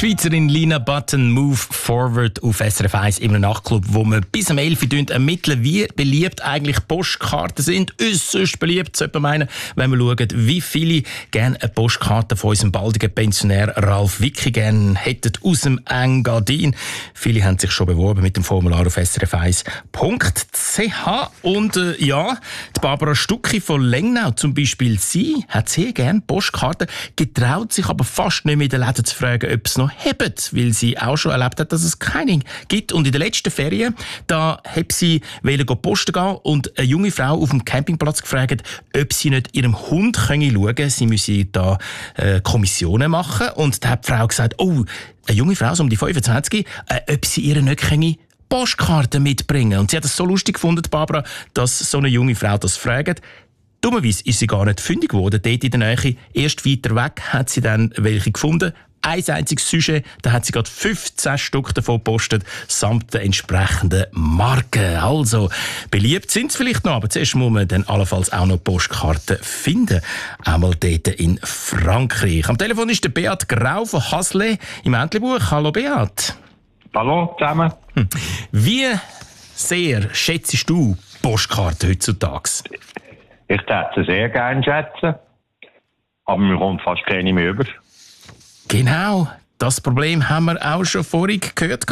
Die Schweizerin Lina Button, Move Forward auf SRF 1 im Nachtclub, wo wir bis am 11 Uhr ermitteln, wie beliebt eigentlich Postkarten sind. Äusserst beliebt, sollte man meinen, wenn wir schauen, wie viele gerne eine Postkarte von unserem baldigen Pensionär Ralf Wicki gerne hätten aus dem Engadin. Viele haben sich schon beworben mit dem Formular auf srf1.ch. Und die Barbara Stucki von Lengnau zum Beispiel, sie hat sehr gerne Postkarten, getraut sich aber fast nicht mehr in den Läden zu fragen, ob es noch hebt, weil sie auch schon erlebt hat, dass es keine gibt. Und in den letzten Ferien, da hat sie posten gehen und eine junge Frau auf dem Campingplatz gefragt, ob sie nicht ihrem Hund schauen können. Sie müsse da Kommissionen machen. Und da hat die Frau gesagt, oh, eine junge Frau, so um die 25, ob sie ihr nicht Postkarten mitbringen. Und sie hat es so lustig gefunden, Barbara, dass so eine junge Frau das fragt. Dummerweise ist sie gar nicht fündig geworden, dort in der Nähe. Erst weiter weg hat sie dann welche gefunden. Ein einziges Sujet, da hat sie gerade 15 Stück davon gepostet, samt der entsprechenden Marke. Also, beliebt sind sie vielleicht noch, aber zuerst muss man dann allenfalls auch noch Postkarten finden. Einmal dort in Frankreich. Am Telefon ist der Beat Grau von Haslé im Entlebuch. Hallo Beat. Hallo zusammen. Wie sehr schätzt du Postkarten heutzutage? Ich würde sie sehr gerne schätzen, aber mir kommt fast keine mehr über. Genau, das Problem haben wir auch schon vorhin gehört.